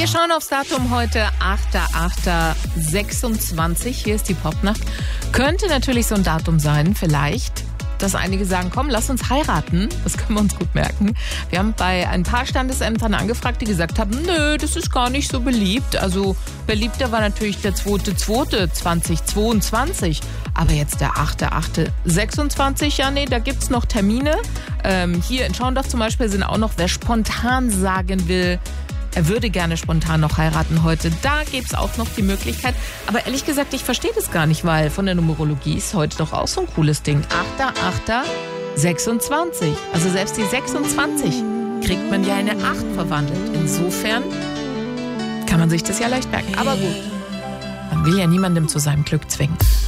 schauen aufs Datum heute, 8.8.26. Hier ist die Popnacht. Könnte natürlich so ein Datum sein, vielleicht, dass einige sagen, komm, lass uns heiraten. Das können wir uns gut merken. Wir haben bei ein paar Standesämtern angefragt, die gesagt haben, nö, das ist gar nicht so beliebt. Also beliebter war natürlich der 2.2.2022. Aber jetzt der 8.8.26, ja nee, da gibt's noch Termine. Hier in Schauendorf zum Beispiel sind auch noch, wer spontan sagen will, er würde gerne spontan noch heiraten heute. Da gibt's auch noch die Möglichkeit. Aber ehrlich gesagt, ich verstehe das gar nicht, weil von der Numerologie ist heute doch auch so ein cooles Ding. 8.8.26. Also selbst die 26 kriegt man ja in eine 8 verwandelt. Insofern kann man sich das ja leicht merken. Aber gut, man will ja niemandem zu seinem Glück zwingen.